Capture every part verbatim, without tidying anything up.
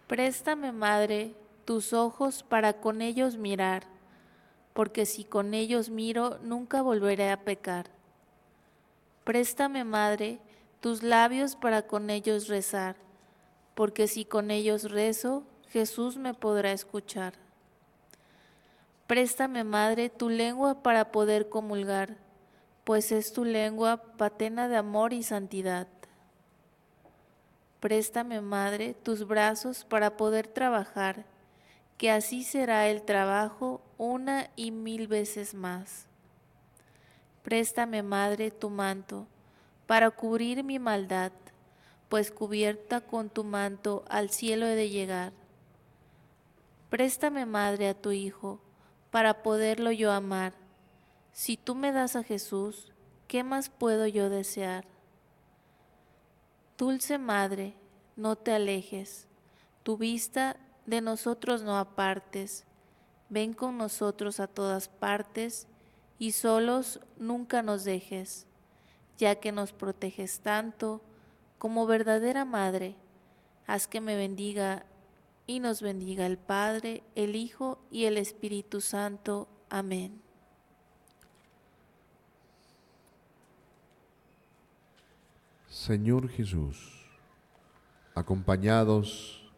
Préstame, Madre, tus ojos para con ellos mirar, porque si con ellos miro, nunca volveré a pecar. Préstame, Madre, tus labios para con ellos rezar, porque si con ellos rezo, Jesús me podrá escuchar. Préstame, Madre, tu lengua para poder comulgar, pues es tu lengua patena de amor y santidad. Préstame, Madre, tus brazos para poder trabajar, que así será el trabajo una y mil veces más. Préstame, Madre, tu manto, para cubrir mi maldad, pues cubierta con tu manto al cielo he de llegar. Préstame, Madre, a tu Hijo, para poderlo yo amar. Si tú me das a Jesús, ¿qué más puedo yo desear? Dulce Madre, no te alejes, tu vista de nosotros no apartes. Ven con nosotros a todas partes y solos nunca nos dejes, ya que nos proteges tanto como verdadera Madre. Haz que me bendiga y nos bendiga el Padre, el Hijo y el Espíritu Santo. Amén. Señor Jesús, acompañados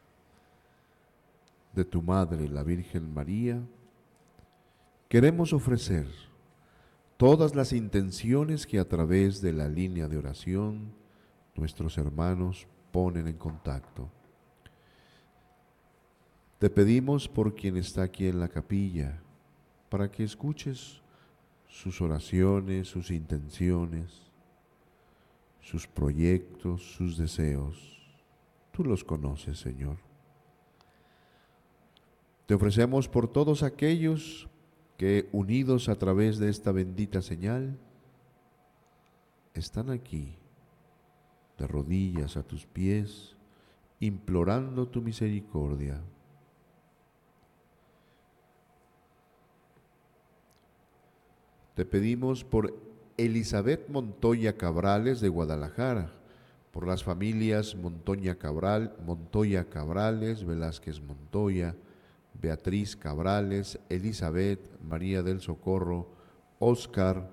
de tu Madre, la Virgen María, queremos ofrecer todas las intenciones que a través de la línea de oración nuestros hermanos ponen en contacto. Te pedimos por quien está aquí en la capilla, para que escuches sus oraciones, sus intenciones, sus proyectos, sus deseos. Tú los conoces, Señor. Te ofrecemos por todos aquellos que, unidos a través de esta bendita señal, están aquí, de rodillas a tus pies, implorando tu misericordia. Te pedimos por Elizabeth Montoya Cabrales de Guadalajara, por las familias Montoya Cabral, Montoya Cabrales, Velázquez Montoya, Beatriz Cabrales, Elizabeth, María del Socorro, Óscar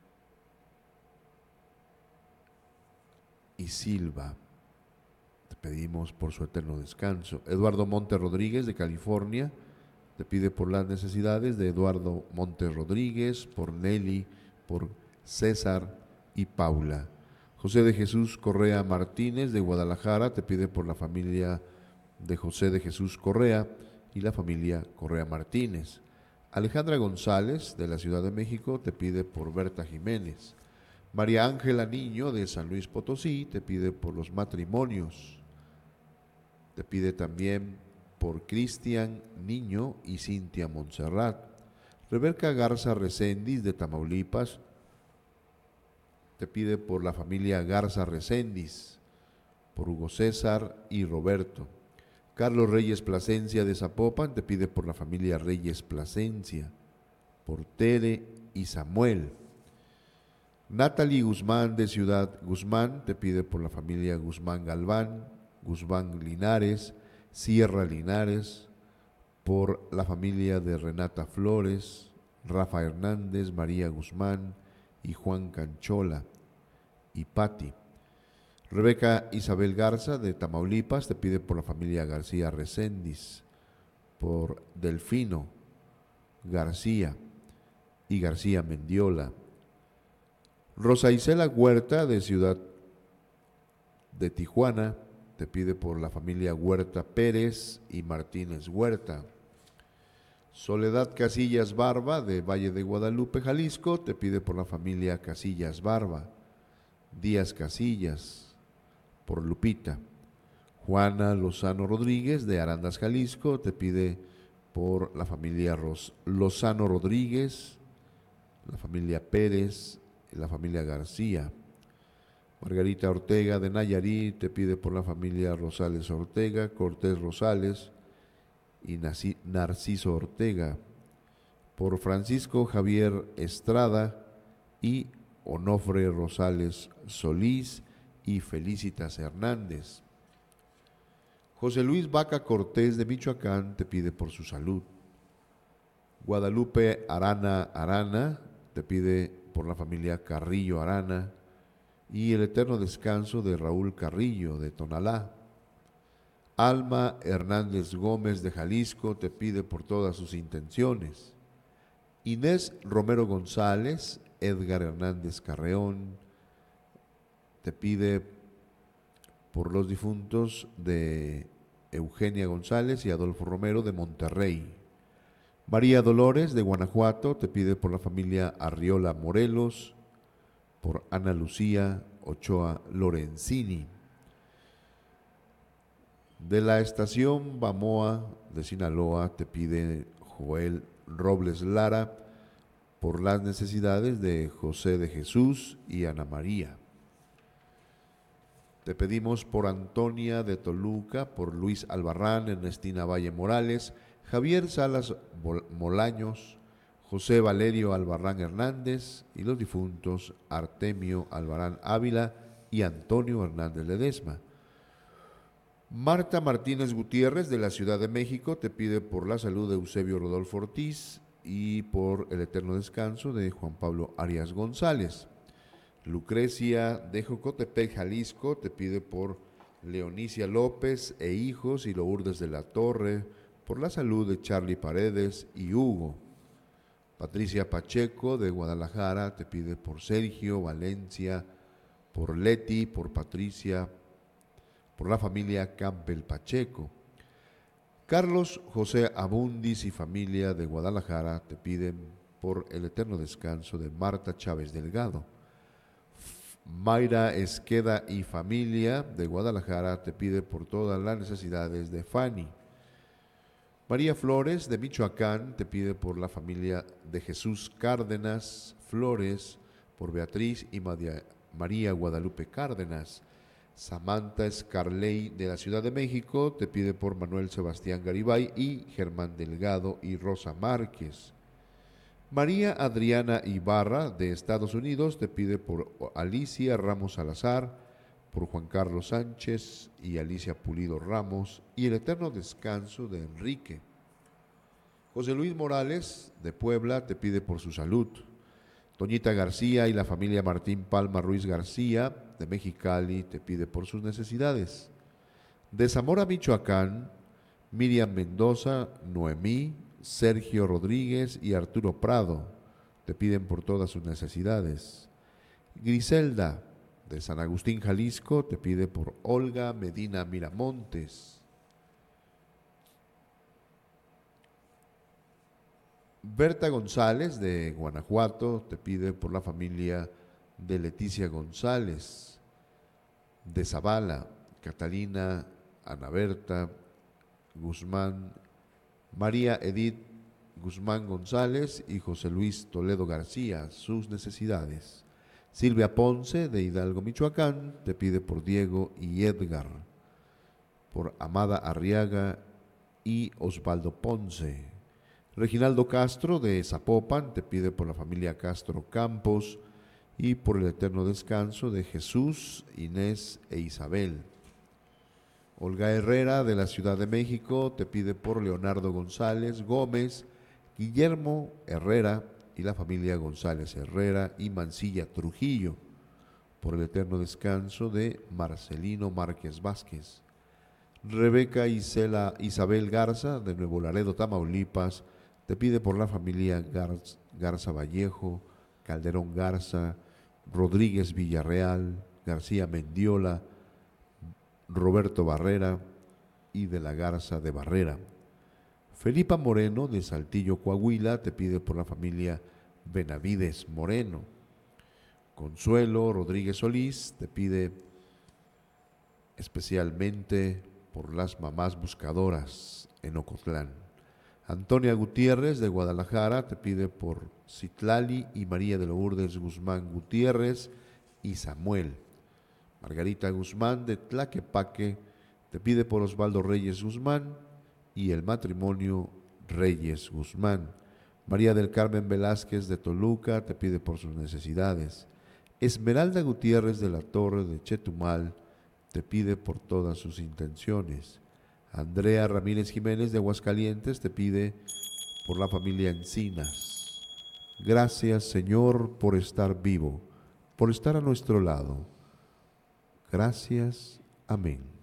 y Silva. Te pedimos por su eterno descanso. Eduardo Montes Rodríguez de California, te pide por las necesidades de Eduardo Montes Rodríguez, por Nelly, por César y Paula. José de Jesús Correa Martínez de Guadalajara, te pide por la familia de José de Jesús Correa y la familia Correa Martínez. Alejandra González de la Ciudad de México te pide por Berta Jiménez. María Ángela Niño de San Luis Potosí te pide por los matrimonios. Te pide también por Cristian Niño y Cintia Montserrat. Rebeca Garza Recendis de Tamaulipas te pide por la familia Garza Recendis, por Hugo César y Roberto. Carlos Reyes Plasencia de Zapopan te pide por la familia Reyes Plasencia, por Tere y Samuel. Natalie Guzmán de Ciudad Guzmán te pide por la familia Guzmán Galván, Guzmán Linares, Sierra Linares, por la familia de Renata Flores, Rafa Hernández, María Guzmán y Juan Canchola y Patti. Rebeca Isabel Garza de Tamaulipas te pide por la familia García Recendis, por Delfino García y García Mendiola. Rosa Isela Huerta de Ciudad de Tijuana te pide por la familia Huerta Pérez y Martínez Huerta. Soledad Casillas Barba de Valle de Guadalupe, Jalisco, te pide por la familia Casillas Barba. Díaz Casillas, por Lupita. Juana Lozano Rodríguez de Arandas, Jalisco, te pide por la familia Ros Lozano Rodríguez, la familia Pérez y la familia García. Margarita Ortega de Nayarit te pide por la familia Rosales Ortega, Cortés Rosales y Narciso Ortega. Por Francisco Javier Estrada y Onofre Rosales Solís y Felicitas Hernández. José Luis Vaca Cortés de Michoacán te pide por su salud. Guadalupe Arana Arana te pide por la familia Carrillo Arana y el eterno descanso de Raúl Carrillo de Tonalá. Alma Hernández Gómez de Jalisco te pide por todas sus intenciones. Inés Romero González, Edgar Hernández Carreón te pide por los difuntos de Eugenia González y Adolfo Romero de Monterrey. María Dolores de Guanajuato te pide por la familia Arriola Morelos, por Ana Lucía Ochoa Lorenzini. De la estación Bamoa de Sinaloa te pide Joel Robles Lara por las necesidades de José de Jesús y Ana María. Te pedimos por Antonia de Toluca, por Luis Albarrán, Ernestina Valle Morales, Javier Salas Molaños, José Valerio Albarrán Hernández y los difuntos Artemio Albarrán Ávila y Antonio Hernández Ledesma. Marta Martínez Gutiérrez de la Ciudad de México te pide por la salud de Eusebio Rodolfo Ortiz y por el eterno descanso de Juan Pablo Arias González. Lucrecia de Jocotepec, Jalisco te pide por Leonicia López e hijos y Lourdes de la Torre, por la salud de Charlie Paredes y Hugo. Patricia Pacheco de Guadalajara te pide por Sergio Valencia, por Leti, por Patricia, por la familia Campbell Pacheco. Carlos José Abundis y familia de Guadalajara te piden por el eterno descanso de Marta Chávez Delgado. Mayra Esqueda y familia de Guadalajara te pide por todas las necesidades de Fanny. María Flores de Michoacán te pide por la familia de Jesús Cárdenas Flores, por Beatriz y María Guadalupe Cárdenas. Samantha Escarley de la Ciudad de México te pide por Manuel Sebastián Garibay y Germán Delgado y Rosa Márquez. María Adriana Ibarra de Estados Unidos te pide por Alicia Ramos Salazar, por Juan Carlos Sánchez y Alicia Pulido Ramos y el eterno descanso de Enrique. José Luis Morales de Puebla te pide por su salud. Toñita García y la familia Martín Palma Ruiz García de Mexicali te pide por sus necesidades. De Zamora, Michoacán, Miriam Mendoza, Noemí, Sergio Rodríguez y Arturo Prado te piden por todas sus necesidades. Griselda de San Agustín, Jalisco te pide por Olga Medina Miramontes. Berta González de Guanajuato te pide por la familia de Leticia González. De Zavala, Catalina, Ana Berta, Guzmán, María Edith Guzmán González y José Luis Toledo García, sus necesidades. Silvia Ponce de Hidalgo, Michoacán, te pide por Diego y Edgar, por Amada Arriaga y Osvaldo Ponce. Reginaldo Castro de Zapopan te pide por la familia Castro Campos y por el eterno descanso de Jesús, Inés e Isabel. Olga Herrera de la Ciudad de México te pide por Leonardo González Gómez, Guillermo Herrera y la familia González Herrera y Mancilla Trujillo, por el eterno descanso de Marcelino Márquez Vázquez. Rebeca Isela Isabel Garza de Nuevo Laredo, Tamaulipas, te pide por la familia Garza, Garza Vallejo, Calderón Garza, Rodríguez Villarreal, García Mendiola, Roberto Barrera y de la Garza de Barrera. Felipa Moreno de Saltillo, Coahuila, te pide por la familia Benavides Moreno. Consuelo Rodríguez Solís te pide especialmente por las mamás buscadoras en Ocotlán. Antonia Gutiérrez de Guadalajara te pide por Citlali y María de Lourdes Guzmán Gutiérrez y Samuel. Margarita Guzmán de Tlaquepaque te pide por Osvaldo Reyes Guzmán y el matrimonio Reyes Guzmán. María del Carmen Velázquez de Toluca te pide por sus necesidades. Esmeralda Gutiérrez de la Torre de Chetumal te pide por todas sus intenciones. Andrea Ramírez Jiménez de Aguascalientes te pide por la familia Encinas. Gracias, Señor, por estar vivo, por estar a nuestro lado. Gracias. Amén.